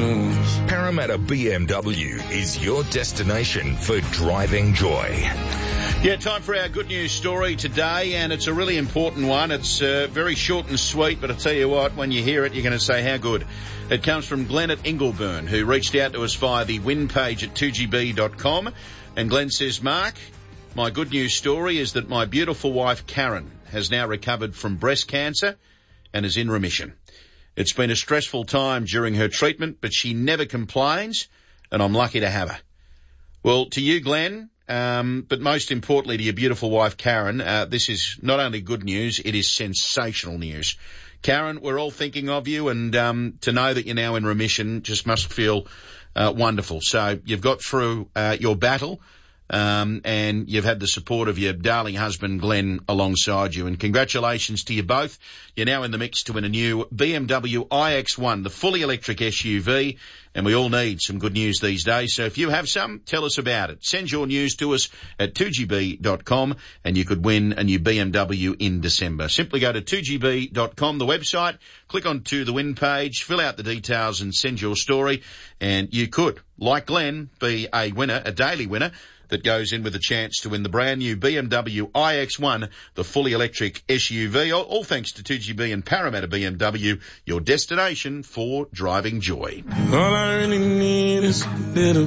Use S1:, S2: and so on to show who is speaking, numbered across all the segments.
S1: moves.
S2: Parramatta BMW is your destination for driving joy.
S3: Yeah, time for our good news story today, and it's a really important one. It's very short and sweet, but I tell you what, when you hear it, you're going to say, how good. It comes from Glenn at Ingleburn, who reached out to us via the win page at 2gb.com, and Glenn says, Mark, my good news story is that my beautiful wife, Karen, has now recovered from breast cancer and is in remission. It's been a stressful time during her treatment, but she never complains, and I'm lucky to have her. Well, to you, Glenn, but most importantly to your beautiful wife, Karen, this is not only good news, it is sensational news. Karen, we're all thinking of you, and to know that you're now in remission just must feel wonderful. So you've got through your battle, and you've had the support of your darling husband, Glenn, alongside you. And congratulations to you both. You're now in the mix to win a new BMW iX1, the fully electric SUV. And we all need some good news these days. So if you have some, tell us about it. Send your news to us at 2gb.com and you could win a new BMW in December. Simply go to 2gb.com, the website, click onto the win page, fill out the details and send your story. And you could, like Glenn, be a winner, a daily winner, that goes in with a chance to win the brand new BMW iX1, the fully electric SUV, all thanks to 2GB and Parramatta BMW, your destination for driving joy.
S1: All I really need is a little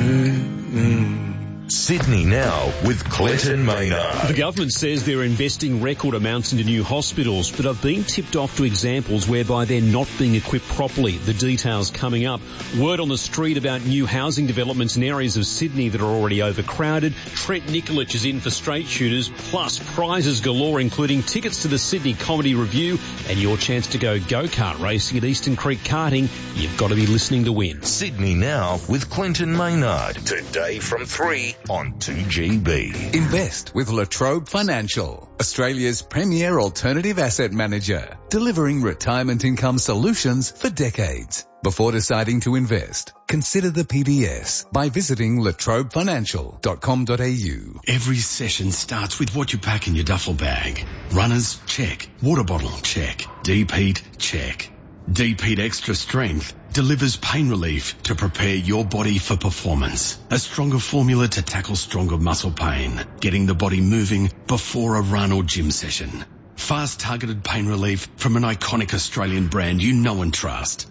S1: good.
S2: Sydney Now with Clinton Maynard.
S4: The government says they're investing record amounts into new hospitals, but I've been tipped off to examples whereby they're not being equipped properly. The details coming up. Word on the street about new housing developments in areas of Sydney that are already overcrowded. Trent Nikolic is in for Straight Shooters, plus prizes galore, including tickets to the Sydney Comedy Review and your chance to go go-kart racing at Eastern Creek Karting. You've got to be listening to win.
S2: Sydney Now with Clinton Maynard. Today from 3 on 2GB.
S5: Invest with La Trobe Financial, Australia's premier alternative asset manager, delivering retirement income solutions for decades. Before deciding to invest, consider the PBS by visiting latrobefinancial.com.au.
S6: Every session starts with what you pack in your duffel bag. Runners, check. Water bottle, check. Deep heat, check. Deep Heat Extra Strength delivers pain relief to prepare your body for performance. A stronger formula to tackle stronger muscle pain, getting the body moving before a run or gym session. Fast targeted pain relief from an iconic Australian brand you know and trust.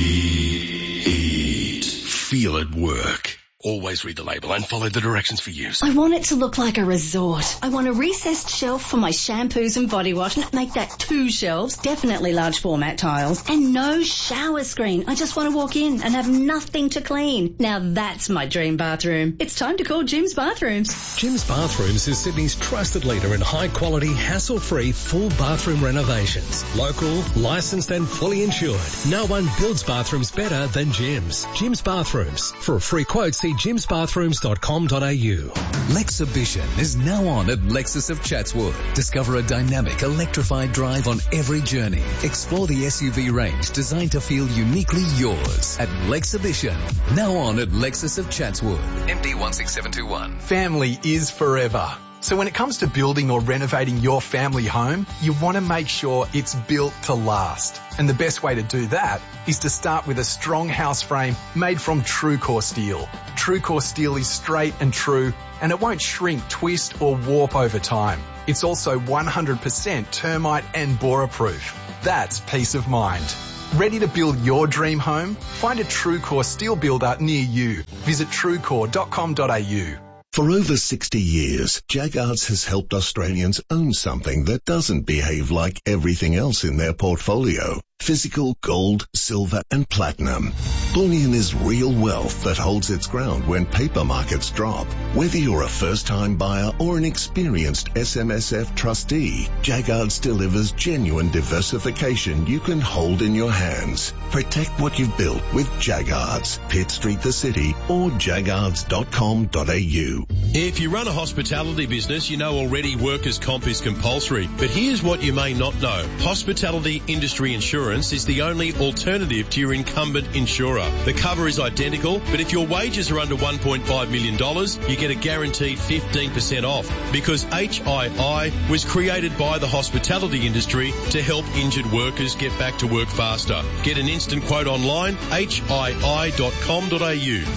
S6: Deep. Feel it work. Always read the label and follow the directions for use.
S7: I want it to look like a resort. I want a recessed shelf for my shampoos and body wash. Make that 2 shelves, definitely large format tiles. And no shower screen. I just want to walk in and have nothing to clean. Now that's my dream bathroom. It's time to call Jim's Bathrooms.
S8: Jim's Bathrooms is Sydney's trusted leader in high-quality, hassle-free, full bathroom renovations. Local, licensed and fully insured. No one builds bathrooms better than Jim's. Jim's Bathrooms. For a free quote, see jimsbathrooms.com.au.
S5: Lexhibition is now on at Lexus of Chatswood. Discover a dynamic, electrified drive on every journey. Explore the SUV range designed to feel uniquely yours at Lexhibition. Now on at Lexus of Chatswood. MD 16721.
S9: Family is forever. So when it comes to building or renovating your family home, you want to make sure it's built to last. And the best way to do that is to start with a strong house frame made from TrueCore steel. TrueCore steel is straight and true, and it won't shrink, twist or warp over time. It's also 100% termite and borer proof. That's peace of mind. Ready to build your dream home? Find a TrueCore steel builder near you. Visit truecore.com.au.
S10: For over 60 years, Jaggards has helped Australians own something that doesn't behave like everything else in their portfolio. Physical gold, silver and platinum. Bullion is real wealth that holds its ground when paper markets drop. Whether you're a first-time buyer or an experienced SMSF trustee, Jaggards delivers genuine diversification you can hold in your hands. Protect what you've built with Jaggards. Pitt Street the City or jaggards.com.au.
S11: If you run a hospitality business, you know already workers' comp is compulsory. But here's what you may not know. Hospitality Industry Insurance Insurance is the only alternative to your incumbent insurer. The cover is identical, but if your wages are under $1.5 million, you get a guaranteed 15% off, because HII was created by the hospitality industry to help injured workers get back to work faster. Get an instant quote online, hii.com.au.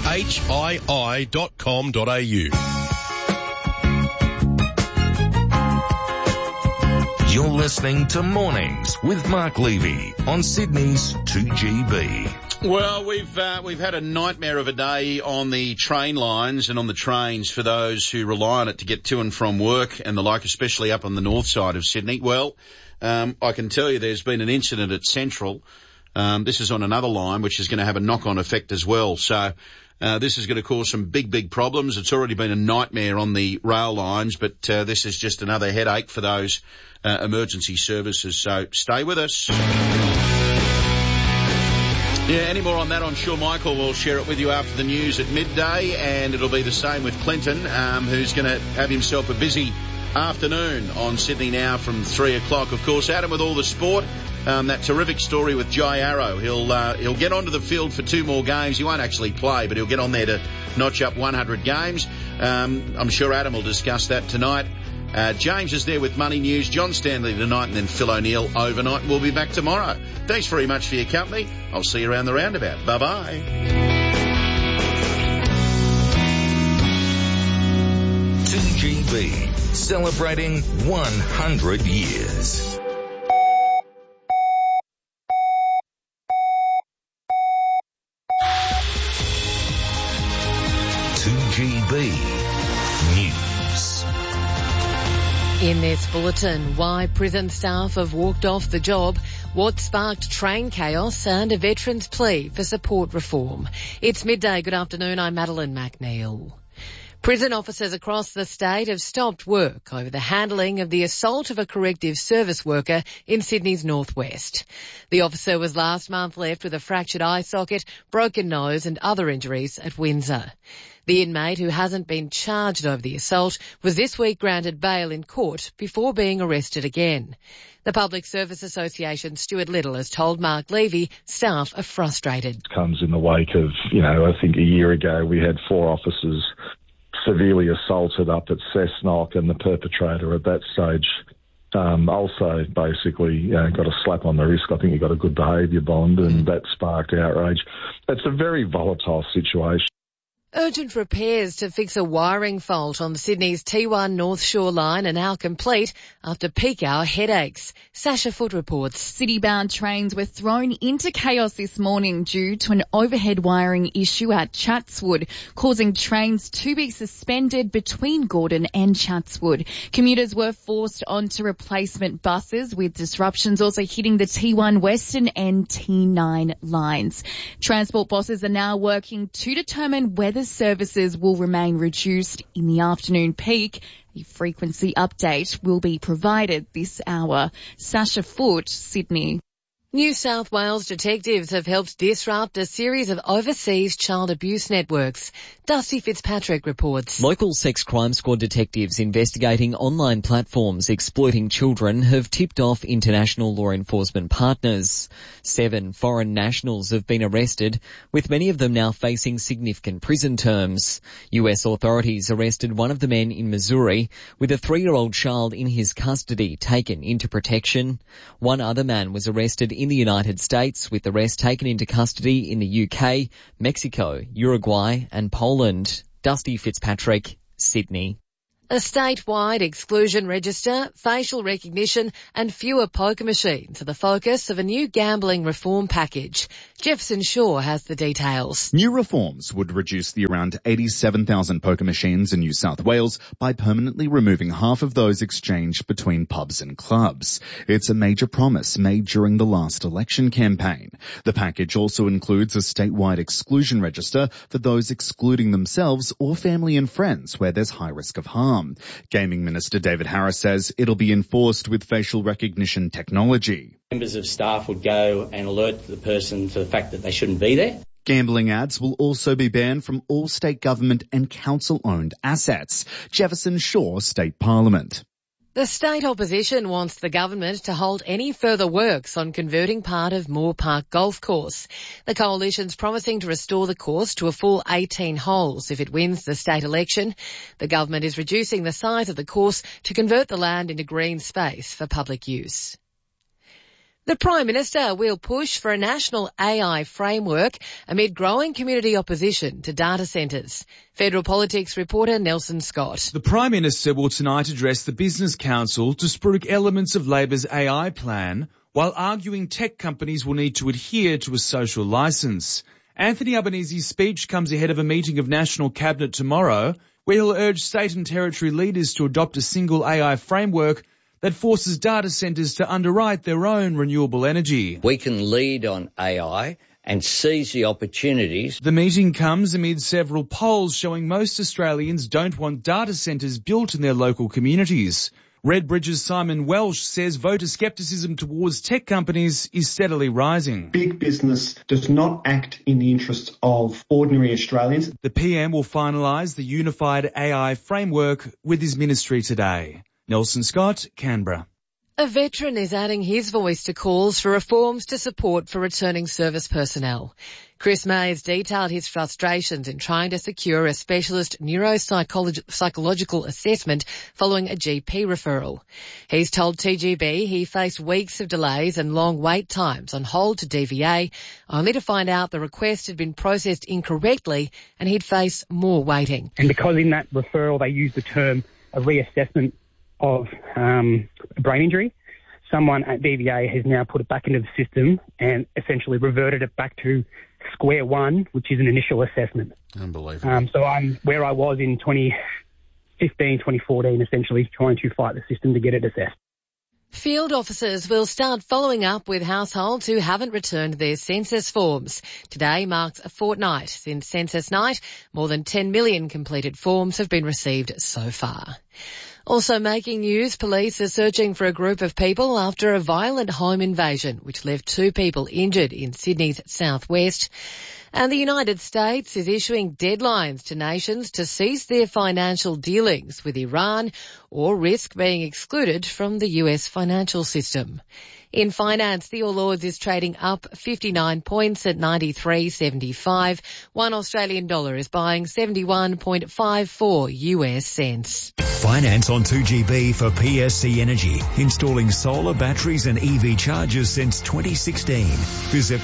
S2: You're listening to Mornings with Mark Levy on Sydney's 2GB.
S3: Well, we've had a nightmare of a day on the train lines and on the trains for those who rely on it to get to and from work and the like, especially up on the north side of Sydney. Well, I can tell you there's been an incident at Central. This is on another line, which is going to have a knock-on effect as well. So this is going to cause some big problems. It's already been a nightmare on the rail lines, but this is just another headache for those emergency services. So stay with us. Yeah, any more on that, I'm sure Michael will share it with you after the news at midday, and it'll be the same with Clinton, who's going to have himself a busy afternoon on Sydney Now from 3 o'clock. Of course, Adam with all the sport. That terrific story with Jai Arrow. He'll get onto the field for 2 more games. He won't actually play, but he'll get on there to notch up 100 games. I'm sure Adam will discuss that tonight. James is there with Money News. John Stanley tonight, and then Phil O'Neill overnight. And we'll be back tomorrow. Thanks very much for your company. I'll see you around the roundabout. Bye-bye.
S2: 2GB, celebrating 100 years. News.
S12: In this bulletin, why prison staff have walked off the job, what sparked train chaos, and a veteran's plea for support reform. It's midday. Good afternoon. I'm Madeline McNeil. Prison officers across the state have stopped work over the handling of the assault of a corrective service worker in Sydney's northwest. The officer was last month left with a fractured eye socket, broken nose and other injuries at Windsor. The inmate, who hasn't been charged over the assault, was this week granted bail in court before being arrested again. The Public Service Association's Stuart Little has told Mark Levy staff are frustrated.
S13: It comes in the wake of, I think a year ago we had 4 officers severely assaulted up at Cessnock, and the perpetrator at that stage also basically got a slap on the wrist. I think he got a good behaviour bond, and that sparked outrage. It's a very volatile situation.
S12: Urgent repairs to fix a wiring fault on Sydney's T1 North Shore line are now complete after peak hour headaches. Sasha Foote reports.
S14: City-bound trains were thrown into chaos this morning due to an overhead wiring issue at Chatswood, causing trains to be suspended between Gordon and Chatswood. Commuters were forced onto replacement buses, with disruptions also hitting the T1 Western and T9 lines. Transport bosses are now working to determine whether services will remain reduced in the afternoon peak. A frequency update will be provided this hour. Sasha Foote, Sydney.
S12: New South Wales detectives have helped disrupt a series of overseas child abuse networks. Dusty Fitzpatrick reports.
S15: Local sex crime squad detectives investigating online platforms exploiting children have tipped off international law enforcement partners. 7 foreign nationals have been arrested, with many of them now facing significant prison terms. US authorities arrested one of the men in Missouri, with a 3-year-old child in his custody taken into protection. One other man was arrested in the United States, with the rest taken into custody in the UK, Mexico, Uruguay and Poland. Dusty Fitzpatrick, Sydney.
S12: A statewide exclusion register, facial recognition and fewer poker machines are the focus of a new gambling reform package. Jefferson Shaw has the details.
S16: New reforms would reduce the around 87,000 poker machines in New South Wales by permanently removing half of those exchanged between pubs and clubs. It's a major promise made during the last election campaign. The package also includes a statewide exclusion register for those excluding themselves or family and friends where there's high risk of harm. Gaming Minister David Harris says it'll be enforced with facial recognition technology.
S17: Members of staff would go and alert the person to the fact that they shouldn't be there.
S16: Gambling ads will also be banned from all state government and council-owned assets. Jefferson Shaw State Parliament.
S12: The state opposition wants the government to hold any further works on converting part of Moore Park Golf Course. The coalition's promising to restore the course to a full 18 holes if it wins the state election. The government is reducing the size of the course to convert the land into green space for public use. The Prime Minister will push for a national AI framework amid growing community opposition to data centres. Federal Politics reporter Nelson Scott.
S18: The Prime Minister will tonight address the Business Council to spruik elements of Labor's AI plan, while arguing tech companies will need to adhere to a social licence. Anthony Albanese's speech comes ahead of a meeting of National Cabinet tomorrow, where he'll urge state and territory leaders to adopt a single AI framework that forces data centres to underwrite their own renewable energy.
S19: We can lead on AI and seize the opportunities.
S18: The meeting comes amid several polls showing most Australians don't want data centres built in their local communities. Redbridge's Simon Welsh says voter scepticism towards tech companies is steadily rising.
S20: Big business does not act in the interests of ordinary Australians.
S18: The PM will finalise the unified AI framework with his ministry today. Nelson Scott, Canberra.
S12: A veteran is adding his voice to calls for reforms to support for returning service personnel. Chris Mays detailed his frustrations in trying to secure a specialist neuropsychological assessment following a GP referral. He's told TGB he faced weeks of delays and long wait times on hold to DVA, only to find out the request had been processed incorrectly and he'd face more waiting.
S21: And because in that referral they used the term a reassessment of brain injury, someone at DVA has now put it back into the system and essentially reverted it back to square one, which is an initial assessment.
S3: Unbelievable.
S21: So I'm where I was in 2015, 2014, essentially trying to fight the system to get it assessed.
S12: Field officers will start following up with households who haven't returned their census forms. Today marks a fortnight since census night. More than 10 million completed forms have been received so far. Also making news, police are searching for a group of people after a violent home invasion which left 2 people injured in Sydney's southwest. And the United States is issuing deadlines to nations to cease their financial dealings with Iran or risk being excluded from the US financial system. In finance, the All Ords is trading up 59 points at 93.75. $1 Australian dollar is buying 71.54 US cents.
S22: Finance on 2GB for PSC Energy. Installing solar, batteries and EV chargers since 2016. Visit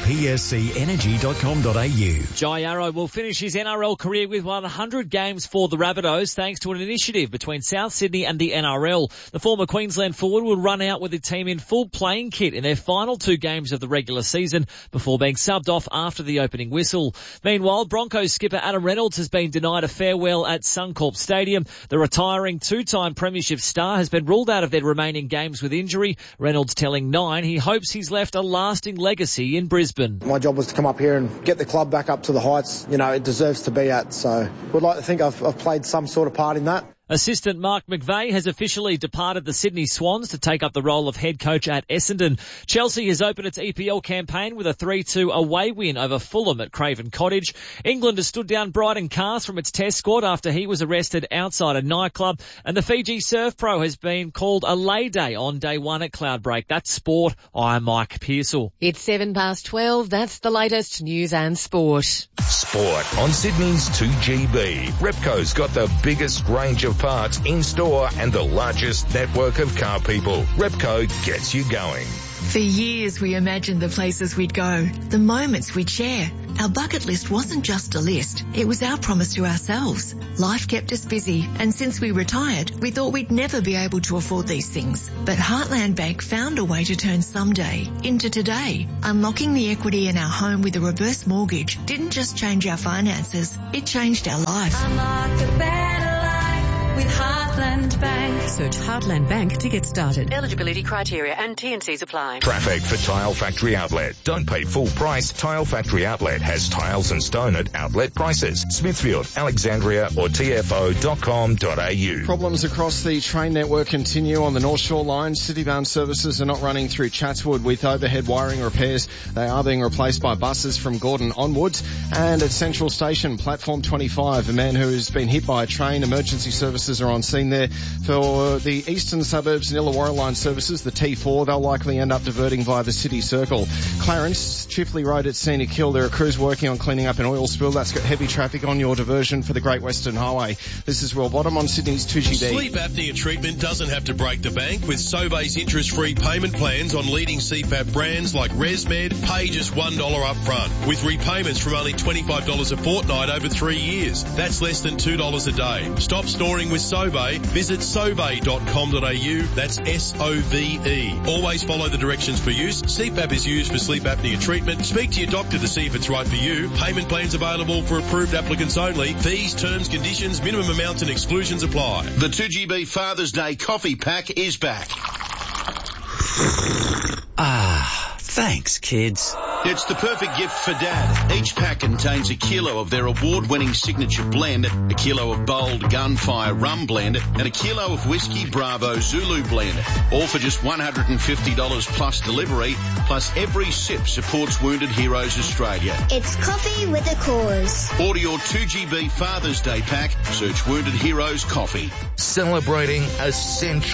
S22: pscenergy.com.au.
S23: Jai Arrow will finish his NRL career with 100 games for the Rabbitohs thanks to an initiative between South Sydney and the NRL. The former Queensland forward will run out with the team in full playing kit in their final 2 games of the regular season before being subbed off after the opening whistle. Meanwhile, Broncos skipper Adam Reynolds has been denied a farewell at Suncorp Stadium. The retiring 2-time premiership star has been ruled out of their remaining games with injury. Reynolds telling Nine he hopes he's left a lasting legacy in Brisbane.
S24: My job was to come up here and get the club back up to the heights, it deserves to be at. So would like to think I've played some sort of part in that.
S23: Assistant Mark McVeigh has officially departed the Sydney Swans to take up the role of head coach at Essendon. Chelsea has opened its EPL campaign with a 3-2 away win over Fulham at Craven Cottage. England has stood down Bryden Cars from its test squad after he was arrested outside a nightclub. And the Fiji Surf Pro has been called a lay day on day 1 at Cloudbreak. That's sport. I'm Mike Pearsall.
S12: It's 12:07. That's the latest news and sport.
S2: Sport on Sydney's 2GB. Repco's got the biggest range of parts in store and the largest network of car people. Repco gets you going.
S25: For years we imagined the places we'd go, the moments we'd share. Our bucket list wasn't just a list, it was our promise to ourselves. Life kept us busy, and since we retired, we thought we'd never be able to afford these things. But Heartland Bank found a way to turn someday into today. Unlocking the equity in our home with a reverse mortgage didn't just change our finances, it changed our life.
S26: Unlock a better life with Heartland Bank.
S27: Search Heartland Bank to get started. Eligibility criteria and T&Cs apply.
S2: Traffic for Tile Factory Outlet. Don't pay full price. Tile Factory Outlet has tiles and stone at outlet prices. Smithfield, Alexandria or tfo.com.au.
S28: Problems across the train network continue on the North Shore line. City-bound services are not running through Chatswood with overhead wiring repairs. They are being replaced by buses from Gordon onwards. And at Central Station, platform 25, a man who has been hit by a train, emergency services are on scene. happening there for the eastern suburbs and Illawarra line services, the T4. They'll likely end up diverting via the city circle. Clarence, Chifley Road at Scenic Hill. There are crews working on cleaning up an oil spill. That's got heavy traffic on your diversion for the Great Western Highway. This is Will Bottom on Sydney's 2GB.
S11: Sleep apnea treatment doesn't have to break the bank with Sobe's interest-free payment plans on leading CPAP brands like ResMed. Pay just $1 up front with repayments from only $25 a fortnight over 3 years. That's less than $2 a day. Stop snoring with Sobe. Visit sobe.com.au. That's SOVE. Always follow the directions for use. CPAP is used for sleep apnea treatment. Speak to your doctor to see if it's right for you. Payment plans available for approved applicants only. Fees, terms, conditions, minimum amounts and exclusions apply.
S3: The 2GB Father's Day coffee pack is back.
S1: Thanks, kids.
S3: It's the perfect gift for Dad. Each pack contains a kilo of their award-winning signature blend, a kilo of bold Gunfire Rum Blend, and a kilo of Whiskey Bravo Zulu Blend. All for just $150 plus delivery, plus every sip supports Wounded Heroes Australia.
S4: It's coffee with a cause.
S3: Order your 2GB Father's Day pack. Search Wounded Heroes Coffee.
S2: Celebrating essential